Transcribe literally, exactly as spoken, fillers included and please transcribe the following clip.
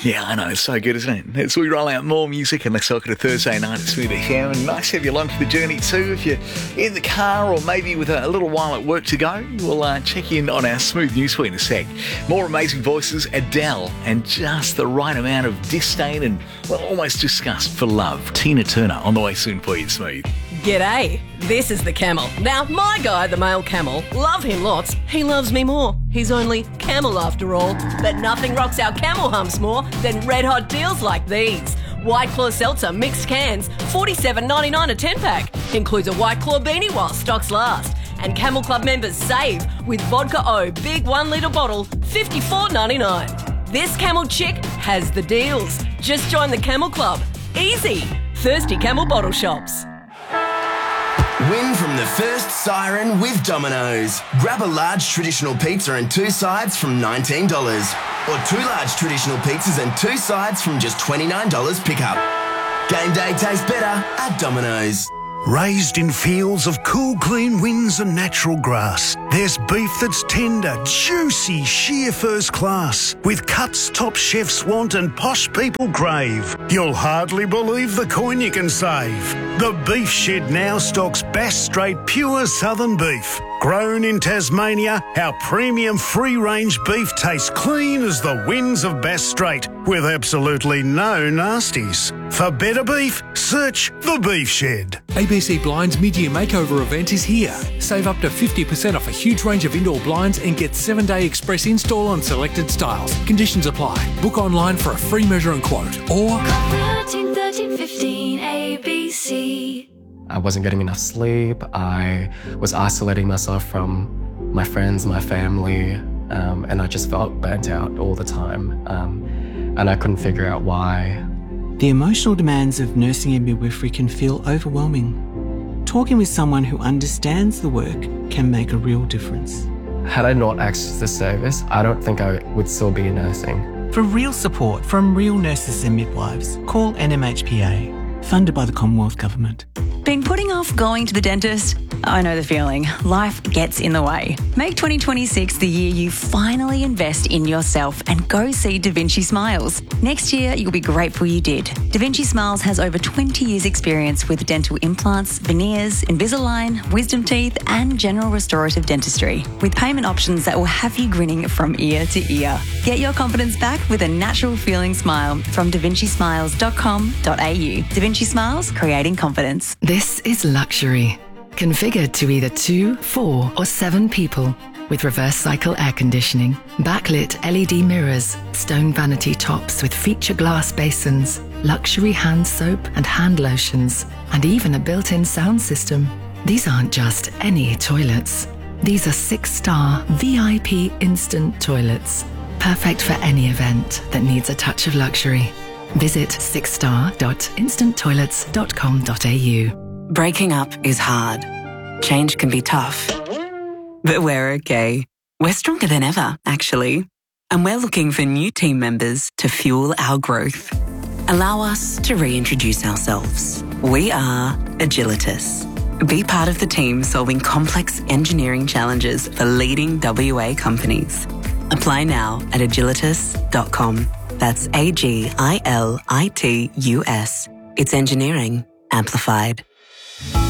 Yeah, I know, it's so good, isn't it? As we roll out more music, and let's talk it a Thursday night at Smooth F M. And nice to have you along for the journey too. If you're in the car or maybe with a, a little while at work to go, we'll uh, check in on our Smooth News Suite in a sec. More amazing voices, Adele, and just the right amount of disdain and, well, almost disgust for love. Tina Turner on the way soon for you, Smooth. G'day, this is the Camel. Now, my guy, the male camel, love him lots. He loves me more. He's only camel after all. But nothing rocks our camel humps more than red hot deals like these. White Claw Seltzer mixed cans, forty-seven ninety-nine a ten pack. Includes a White Claw beanie while stocks last. And Camel Club members save with Vodka O big one litre bottle, fifty-four ninety-nine. This camel chick has the deals. Just join the Camel Club. Easy. Thirsty Camel bottle shops. Win from the first siren with Domino's. Grab a large traditional pizza and two sides from nineteen dollars. Or two large traditional pizzas and two sides from just twenty-nine dollars pickup. Game day tastes better at Domino's. Raised in fields of cool, clean winds and natural grass, there's beef that's tender, juicy, sheer first class, with cuts top chefs want and posh people crave. You'll hardly believe the coin you can save. The Beef Shed now stocks Bass Strait pure southern beef. Grown in Tasmania, our premium free-range beef tastes clean as the winds of Bass Strait, with absolutely no nasties. For better beef, search The Beef Shed. A B C Blinds mid-year makeover event is here. Save up to fifty percent off a huge range of indoor blinds and get seven-day express install on selected styles. Conditions apply. Book online for a free measure and quote. Or thirteen thirteen fifteen A B C. I wasn't getting enough sleep. I was isolating myself from my friends, my family, um, and I just felt burnt out all the time. Um, and I couldn't figure out why. The emotional demands of nursing and midwifery can feel overwhelming. Talking with someone who understands the work can make a real difference. Had I not accessed this service, I don't think I would still be nursing. For real support from real nurses and midwives, call N M H P A, funded by the Commonwealth Government. Been putting off going to the dentist? I know the feeling. Life gets in the way. Make twenty twenty-six the year you finally invest in yourself and go see Da Vinci Smiles. Next year, you'll be grateful you did. Da Vinci Smiles has over twenty years experience with dental implants, veneers, Invisalign, wisdom teeth and general restorative dentistry, with payment options that will have you grinning from ear to ear. Get your confidence back with a natural feeling smile from da vinci smiles dot com dot a u. Da Vinci Smiles, creating confidence. This is luxury. Configured to either two, four or seven people, with reverse cycle air conditioning, backlit L E D mirrors, stone vanity tops with feature glass basins, luxury hand soap and hand lotions, and even a built-in sound system. These aren't just any toilets. These are six-star V I P instant toilets, perfect for any event that needs a touch of luxury. Visit six star dot instant toilets dot com dot a u. Breaking up is hard. Change can be tough. But we're okay. We're stronger than ever, actually. And we're looking for new team members to fuel our growth. Allow us to reintroduce ourselves. We are Agilitas. Be part of the team solving complex engineering challenges for leading W A companies. Apply now at agilitas dot com. That's A G I L I T U S. It's engineering amplified.